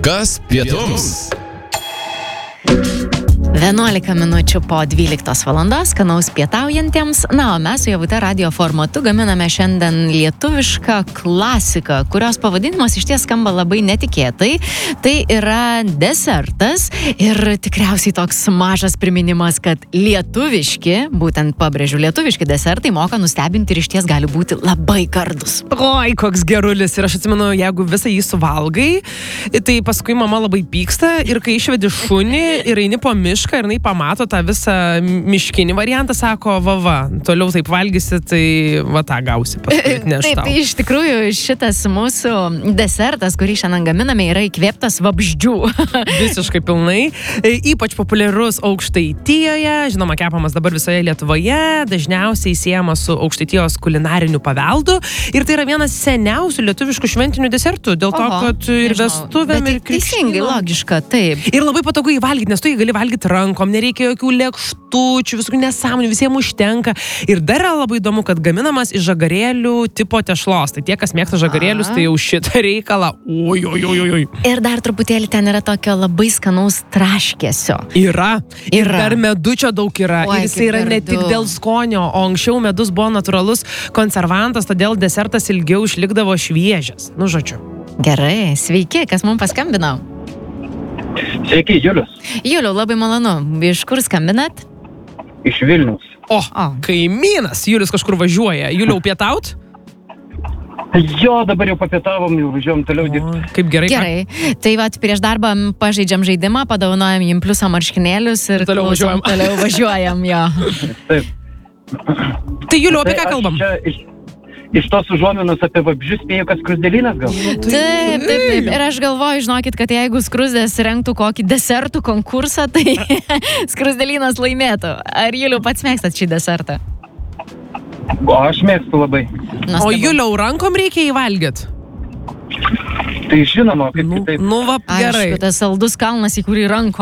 Kas pietums? 11 minučių po 12 valandos, skanaus pietaujantiems. Na, o mes su Ievute radio formatu gaminame šiandien lietuvišką klasiką, kurios pavadinimas iš ties skamba labai netikėtai. Tai yra desertas ir tikriausiai toks mažas priminimas, kad lietuviški, būtent pabrėžiu, lietuviški desertai moka nustebinti ir iš ties gali būti labai gardus. Oi, koks gerulis. Ir aš atsimenu, jeigu visą jį suvalgai, tai paskui mama labai pyksta ir kai išvedi šunį ir eini po mišką ir jinai pamato tą visą miškinį variantą, sako, toliau taip valgysi, tai tą gausi. Taip, tai iš tikrųjų šitas mūsų desertas, kurį šiandien gaminame, yra įkvėptas vabzdžių. Visiškai pilnai. Ypač populiarus Aukštaitijoje, žinoma, kepamas dabar visoje Lietuvoje, dažniausiai siejamas su Aukštaitijos kulinariniu paveldu. Ir tai yra vienas seniausių lietuviškų šventinių desertų, dėl to, kad ir vestuvėm, ir krikštynom. Teisingai, logiška, taip. Ir labai patogu jį valgyti, nes tu jį gali valgyti rankom, nereikia jokių lėkštučių, visokių nesąmonių, visiems užtenka. Ir dar yra labai įdomu, kad gaminamas iš žagarėlių tipo tešlos. Tai tie, kas mėgsta žagarėlius, tai jau šitą reikalą. Oi. Ir dar truputėlį ten yra tokio labai skanaus traškėsio. Yra. Ir dar medučio daug yra. Oi, ir jis yra ne tik dėl skonio, o anksčiau medus buvo natūralus konservantas, todėl desertas ilgiau išlikdavo šviežias. Nu, žodžiu. Gerai, sveiki, kas mums paskambino? Sveiki, Julius. Juliau, labai malonu. Iš kur skambinat? Iš Vilniaus. O, kaimynas Julius kažkur važiuoja. Juliau, pietaut? Jo, dabar jau papietavom, jau važiuojam toliau dirbti. Kaip gerai. Gerai. Tai prieš darbą pažaidžiam žaidimą, padovanojam jim pliuso marškinėlius ir toliau važiuojam, jo. Taip. Tai Juliau, apie ką kalbam? Iš tos užuominos apie vabzdžius spėjau, kad skruzdėlynas gal. Taip. Ir aš galvoju, žinokit, kad jeigu skruzdės rengtų kokį desertų konkursą, tai skruzdėlynas laimėtų. Ar Juliau pats mėgstat šį desertą? O aš mėgstu labai. O Juliau, rankom reikia įvalgyt? Tai žinoma, kaip kitaip. Gerai. Aišku, tas saldus kalnas, į kurį rankom